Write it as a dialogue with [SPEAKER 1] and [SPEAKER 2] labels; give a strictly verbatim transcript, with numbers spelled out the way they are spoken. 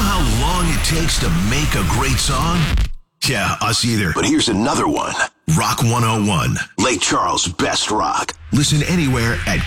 [SPEAKER 1] how long it takes to make a great song? Yeah, us either. But here's another one. Rock one oh one. Lake Charles' best rock. Listen anywhere at